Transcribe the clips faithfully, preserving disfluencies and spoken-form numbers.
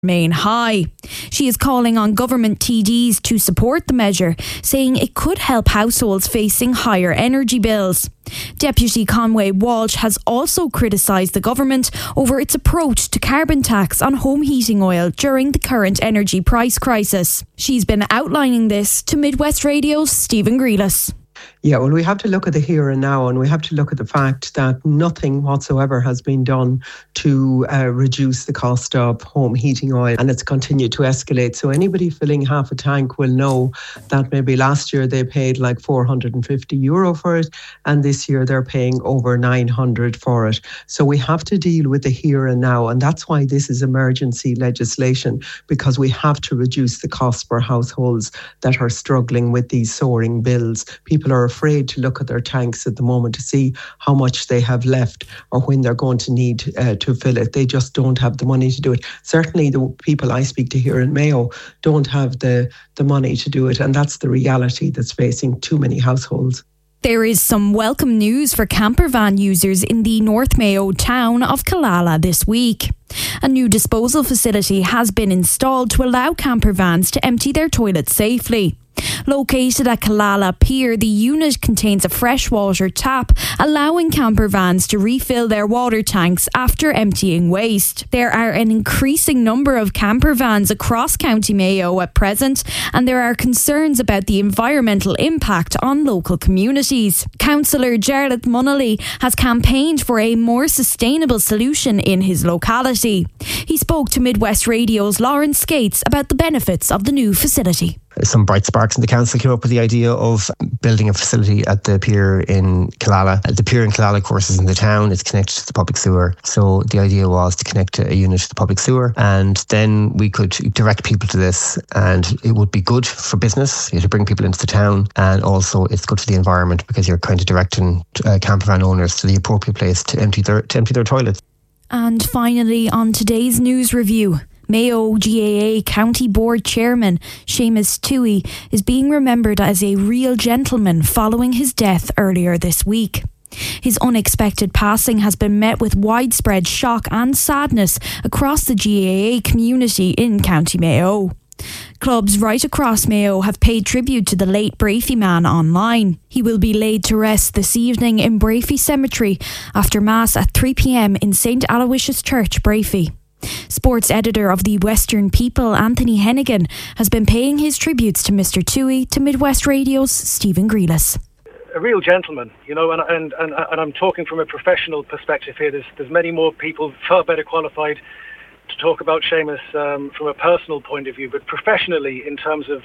remain high. She is calling on government T Ds to support the measure, saying it could help households facing higher energy bills. Deputy Conway Walsh has also criticised the government over its approach to carbon tax on home heating oil during the current energy price crisis. She's been outlining this to Midwest Radio's Stephen Grealis. Yeah, well, we have to look at the here and now, and we have to look at the fact that nothing whatsoever has been done to uh, reduce the cost of home heating oil, and it's continued to escalate. So anybody filling half a tank will know that maybe last year they paid like four hundred fifty euro for it, and this year they're paying over nine hundred for it. So we have to deal with the here and now, and that's why this is emergency legislation, because we have to reduce the cost for households that are struggling with these soaring bills. People are afraid to look at their tanks at the moment to see how much they have left or when they're going to need uh, to fill it. They just don't have the money to do it. Certainly the people I speak to here in Mayo don't have the, the money to do it, and that's the reality that's facing too many households. There is some welcome news for camper van users in the North Mayo town of Killala this week. A new disposal facility has been installed to allow camper vans to empty their toilets safely. Located at Killala Pier, the unit contains a freshwater tap, allowing camper vans to refill their water tanks after emptying waste. There are an increasing number of camper vans across County Mayo at present, and there are concerns about the environmental impact on local communities. Councillor Jarlath Munnelly has campaigned for a more sustainable solution in his locality. He spoke to Midwest Radio's Lauren Skates about the benefits of the new facility. Some bright sparks in the council came up with the idea of building a facility at the pier in Killala. The pier in Killala, of course, is in the town. It's connected to the public sewer. So the idea was to connect a unit to the public sewer, and then we could direct people to this, and it would be good for business to bring people into the town, and also it's good for the environment because you're kind of directing uh, camper van owners to the appropriate place to empty their to empty their toilets. And finally, on today's news review, Mayo G A A County Board Chairman Seamus Tuohy is being remembered as a real gentleman following his death earlier this week. His unexpected passing has been met with widespread shock and sadness across the G A A community in County Mayo. Clubs right across Mayo have paid tribute to the late Brafey man online. He will be laid to rest this evening in Brafey Cemetery after Mass at three p.m. in Saint Aloysius Church, Brafey. Sports editor of the Western People, Anthony Hennigan, has been paying his tributes to Mister Tuohy to Midwest Radio's Stephen Grealis. A real gentleman, you know, and, and and and I'm talking from a professional perspective here. There's there's many more people far better qualified to talk about Seamus um, from a personal point of view, but professionally, in terms of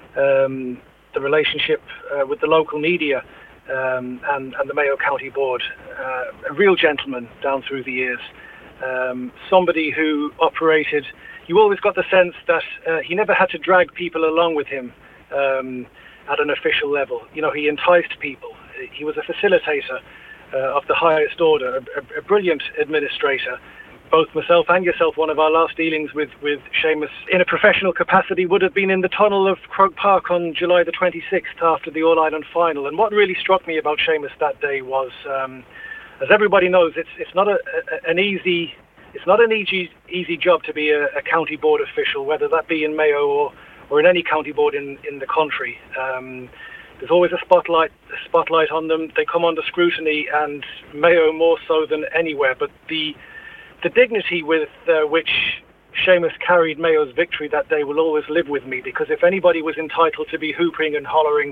um, the relationship uh, with the local media um, and and the Mayo County Board, uh, a real gentleman down through the years. Um, somebody who operated, you always got the sense that uh, he never had to drag people along with him um, at an official level. You know, he enticed people. He was a facilitator uh, of the highest order, a, a brilliant administrator. Both myself and yourself, one of our last dealings with, with Seamus in a professional capacity would have been in the tunnel of Croke Park on July the twenty-sixth after the All-Ireland final. And what really struck me about Seamus that day was... Um, As everybody knows, it's it's not a, a, an easy it's not an easy easy job to be a, a county board official, whether that be in Mayo or, or in any county board in, in the country. Um, there's always a spotlight a spotlight on them. They come under scrutiny, and Mayo more so than anywhere. But the the dignity with uh, which Seamus carried Mayo's victory that day will always live with me, because if anybody was entitled to be hooping and hollering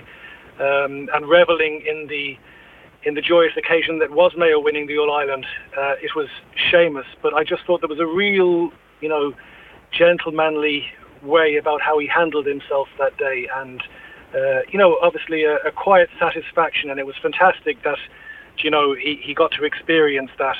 um, and reveling in the in the joyous occasion that was Mayo winning the All-Ireland, uh, it was Seamus. But I just thought there was a real, you know, gentlemanly way about how he handled himself that day. And, uh, you know, obviously a, a quiet satisfaction. And it was fantastic that, you know, he, he got to experience that.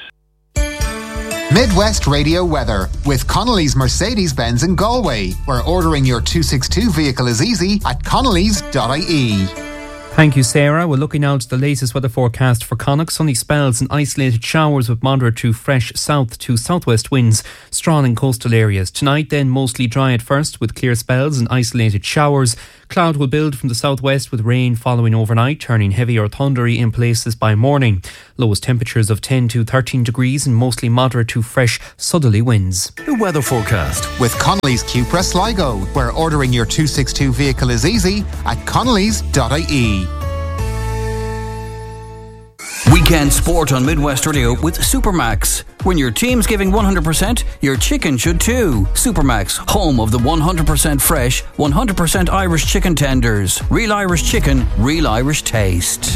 Midwest Radio weather with Connolly's Mercedes-Benz in Galway, where ordering your two sixty-two vehicle is easy at connellys dot I E. Thank you, Sarah. We're looking now at the latest weather forecast for Connacht. Sunny spells and isolated showers with moderate to fresh south to southwest winds, strong in coastal areas. Tonight then mostly dry at first with clear spells and isolated showers. Cloud will build from the southwest with rain following overnight, turning heavy or thundery in places by morning. Lowest temperatures of ten to thirteen degrees and mostly moderate to fresh southerly winds. The weather forecast with Connolly's Cupra Sligo, where ordering your two sixty-two vehicle is easy at connellys dot I E. Weekend sport on Midwest Radio with Supermax. When your team's giving one hundred percent, your chicken should too. Supermax, home of the one hundred percent fresh, one hundred percent Irish chicken tenders. Real Irish chicken, real Irish taste.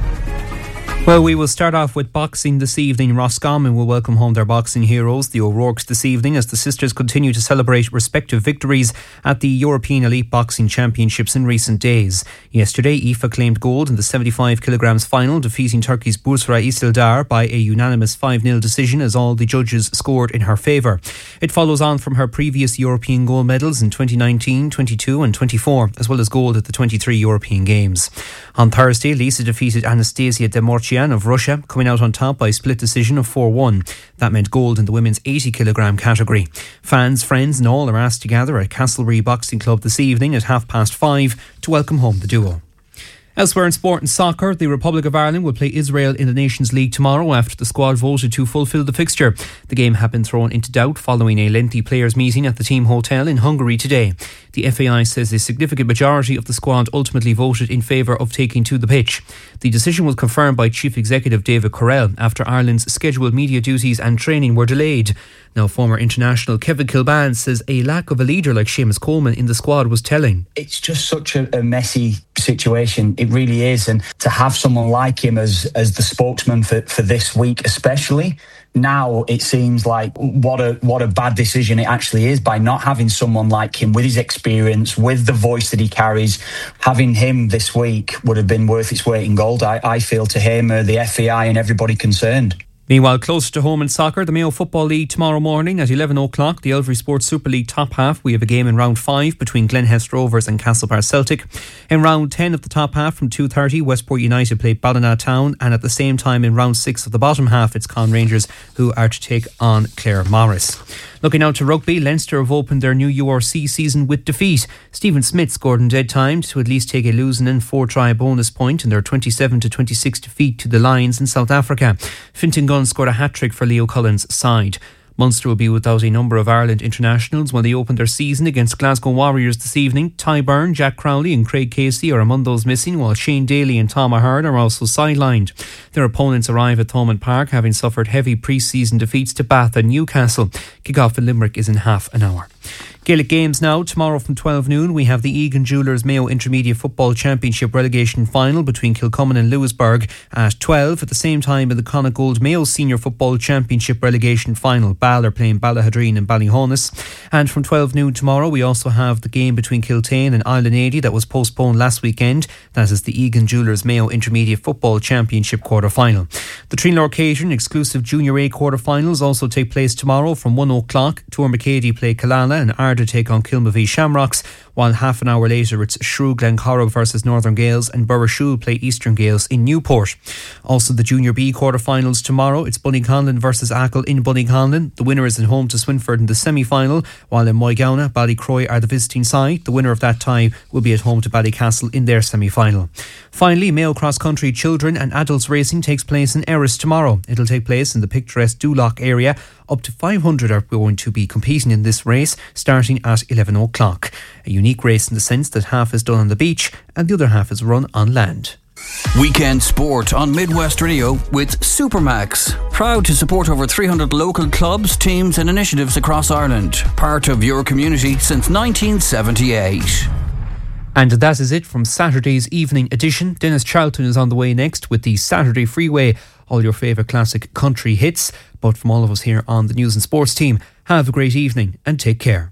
Well, we will start off with boxing this evening. Roscommon will welcome home their boxing heroes, the O'Rourke's, this evening as the sisters continue to celebrate respective victories at the European Elite Boxing Championships in recent days. Yesterday, Aoife claimed gold in the seventy-five kilograms final, defeating Turkey's Bursra Isildar by a unanimous five nil decision as all the judges scored in her favour. It follows on from her previous European gold medals in twenty nineteen, twenty-two and twenty-four, as well as gold at the twenty-three European Games. On Thursday, Lisa defeated Anastasia Demorchian of Russia, coming out on top by a split decision of four one. That meant gold in the women's eighty kilogram category. Fans, friends and all are asked to gather at Castlereagh Boxing Club this evening at half past five to welcome home the duo. Elsewhere in sport and soccer, the Republic of Ireland will play Israel in the Nations League tomorrow after the squad voted to fulfil the fixture. The game had been thrown into doubt following a lengthy players' meeting at the team hotel in Hungary today. The F A I says a significant majority of the squad ultimately voted in favour of taking to the pitch. The decision was confirmed by Chief Executive David Correll after Ireland's scheduled media duties and training were delayed. Now, former international Kevin Kilbane says a lack of a leader like Seamus Coleman in the squad was telling. It's just such a, a messy situation. It really is. And to have someone like him as as the spokesman for, for this week especially, now it seems like what a what a bad decision it actually is by not having someone like him with his experience, with the voice that he carries. Having him this week would have been worth its weight in gold, I, I feel, to him, uh, the F A I and everybody concerned. Meanwhile, closer to home in soccer, the Mayo Football League tomorrow morning at eleven o'clock, the Elvery Sports Super League top half. We have a game in round five between Glenhest Rovers and Castlebar Celtic. In round ten of the top half from two thirty, Westport United play Ballina Town, and at the same time in round six of the bottom half, it's Con Rangers who are to take on Clare Morris. Looking out to rugby, Leinster have opened their new U R C season with defeat. Stephen Smith scored in dead time to at least take a losing and four-try bonus point in their twenty-seven to twenty-six defeat to the Lions in South Africa. Fintan Gunn scored a hat-trick for Leo Cullen's side. Munster will be without a number of Ireland internationals when they open their season against Glasgow Warriors this evening. Ty Byrne, Jack Crowley and Craig Casey are among those missing, while Shane Daly and Tom Ahern are also sidelined. Their opponents arrive at Thomond Park having suffered heavy pre-season defeats to Bath and Newcastle. Kick-off in Limerick is in half an hour. Gaelic games now. Tomorrow from twelve noon we have the Egan Jewellers Mayo Intermediate Football Championship relegation final between Kilcummin and Lewisburg at twelve. At the same time in the Connacht Gold Mayo Senior Football Championship relegation final, Ball are playing Ballahadreen and Ballyhonus. And from twelve noon tomorrow we also have the game between Kiltane and Island eighty that was postponed last weekend. That is the Egan Jewellers Mayo Intermediate Football Championship quarter final. The Trinlor Cajun exclusive Junior A quarter finals also take place tomorrow from one o'clock. Tourmacady play Killala and Ardor take on Kilmavee Shamrocks, while half an hour later it's Shrew Glencorrib versus Northern Gales and Burrishoole play Eastern Gales in Newport. Also the Junior B quarter-finals tomorrow, it's Bunnyconlin versus Achill in Bunnyconlin. The winner is at home to Swinford in the semi-final, while in Moygownna, Ballycroy are the visiting side. The winner of that tie will be at home to Ballycastle in their semi-final. Finally, Mayo Cross Country Children and Adults Racing takes place in Erris tomorrow. It'll take place in the picturesque Duloc area. Up to five hundred are going to be competing in this race, starting at eleven o'clock. A unique race in the sense that half is done on the beach and the other half is run on land. Weekend sport on Midwest Radio with Supermax. Proud to support over three hundred local clubs, teams and initiatives across Ireland. Part of your community since nineteen seventy-eight. And that is it from Saturday's evening edition. Dennis Charlton is on the way next with the Saturday Freeway. All your favourite classic country hits. But from all of us here on the News and Sports team, have a great evening and take care.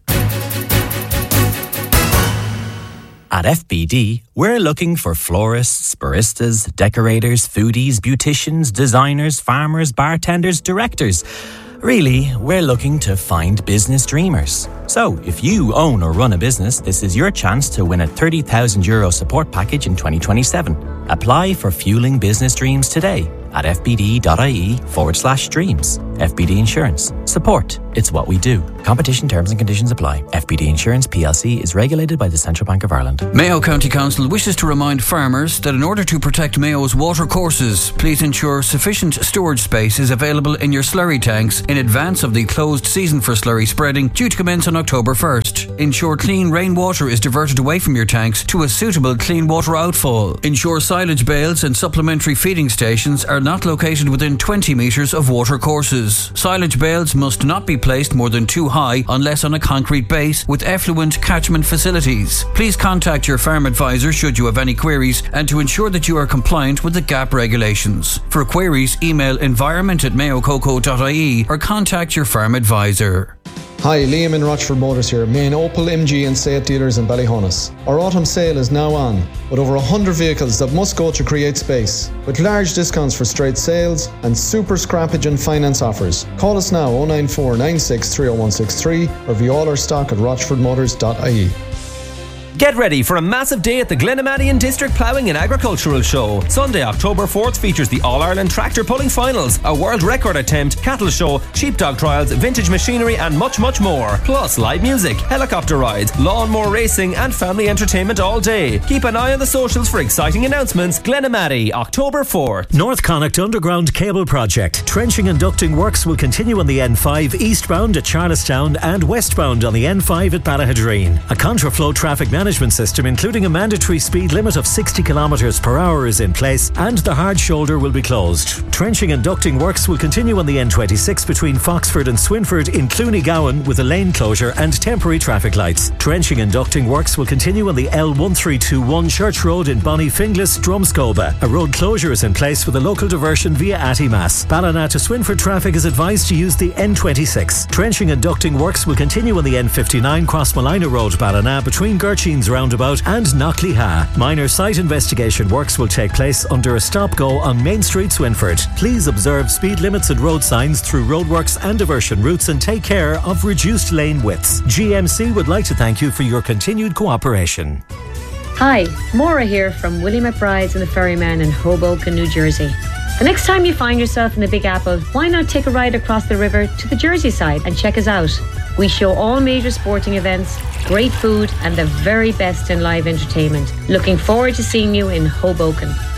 At F B D, we're looking for florists, baristas, decorators, foodies, beauticians, designers, farmers, bartenders, directors. Really, we're looking to find business dreamers. So, if you own or run a business, this is your chance to win a thirty thousand euro support package in twenty twenty-seven. Apply for Fueling Business Dreams today at fbd.ie forward slash dreams. F B D Insurance. Support. It's what we do. Competition terms and conditions apply. F B D Insurance P L C is regulated by the Central Bank of Ireland. Mayo County Council wishes to remind farmers that in order to protect Mayo's water courses, please ensure sufficient storage space is available in your slurry tanks in advance of the closed season for slurry spreading, due to commence on October first. Ensure clean rainwater is diverted away from your tanks to a suitable clean water outfall. Ensure silage bales and supplementary feeding stations are not located within twenty metres of water courses. Silage bales must not be placed more than two high unless on a concrete base with effluent catchment facilities. Please contact your farm advisor should you have any queries and to ensure that you are compliant with the G A P regulations. For queries, email environment at mayococo dot I E or contact your farm advisor. Hi, Liam in Rochford Motors here, main Opel, M G and Seat dealers in Ballyhonus. Our autumn sale is now on, with over one hundred vehicles that must go to create space, with large discounts for straight sales and super scrappage and finance offers. Call us now oh nine four nine six three oh one six three or view all our stock at rochford motors dot I E. Get ready for a massive day at the Glenamaddy District Ploughing and Agricultural Show. Sunday, October fourth features the All-Ireland Tractor Pulling Finals, a world record attempt, cattle show, sheepdog trials, vintage machinery and much, much more. Plus live music, helicopter rides, lawnmower racing and family entertainment all day. Keep an eye on the socials for exciting announcements. Glenamaddy, October fourth. North Connacht Underground Cable Project. Trenching and ducting works will continue on the N five eastbound at Charlestown and westbound on the N five at Ballahadreen. A contraflow traffic management management system, including a mandatory speed limit of sixty kilometres per hour, is in place and the hard shoulder will be closed. Trenching and ducting works will continue on the N twenty-six between Foxford and Swinford in Clooney Gowan with a lane closure and temporary traffic lights. Trenching and ducting works will continue on the L one three two one Church Road in Bonnyfinglas, Drumscoba. A road closure is in place with a local diversion via Attymass. Ballina to Swinford traffic is advised to use the N twenty-six. Trenching and ducting works will continue on the N fifty-nine Crossmalina Road, Ballina between Gertchines Roundabout and Knockleha. Minor site investigation works will take place under a stop-go on Main Street, Swinford. Please observe speed limits and road signs through roadworks and diversion routes and take care of reduced lane widths. G M C would like to thank you for your continued cooperation. Hi, Maura here from Willie McBride's and the Ferryman in Hoboken, New Jersey. The next time you find yourself in the Big Apple, why not take a ride across the river to the Jersey side and check us out? We show all major sporting events, great food and the very best in live entertainment. Looking forward to seeing you in Hoboken.